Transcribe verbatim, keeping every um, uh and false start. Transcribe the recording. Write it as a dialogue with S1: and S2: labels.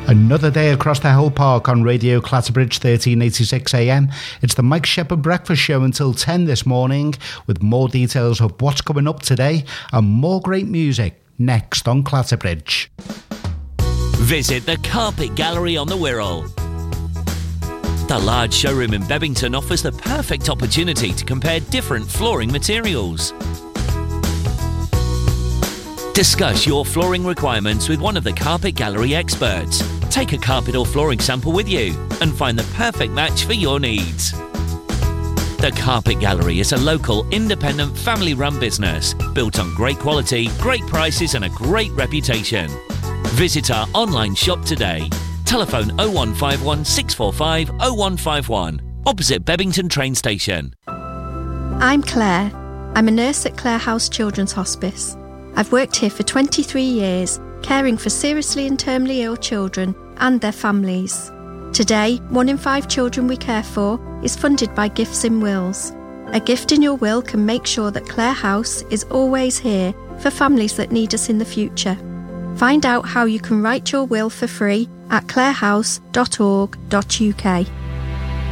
S1: Another day across the whole park on Radio Clatterbridge thirteen eighty-six A M. It's the Mike Shepherd Breakfast Show until ten this morning, with more details of what's coming up today and more great music next on Clatterbridge.
S2: Visit the Carpet Gallery on the Wirral. The large showroom in Bebington offers the perfect opportunity to compare different flooring materials. Discuss your flooring requirements with one of the Carpet Gallery experts. Take a carpet or flooring sample with you and find the perfect match for your needs. The Carpet Gallery is a local, independent, family-run business built on great quality, great prices and a great reputation. Visit our online shop today. Telephone oh one five one, six four five, oh one five one, opposite Bebington train station.
S3: I'm Claire. I'm a nurse at Clare House Children's Hospice. I've worked here for twenty-three years, caring for seriously and terminally ill children and their families. Today, one in five children we care for is funded by Gifts in Wills. A gift in your will can make sure that Clare House is always here for families that need us in the future. Find out how you can write your will for free at clarehouse dot org dot U K.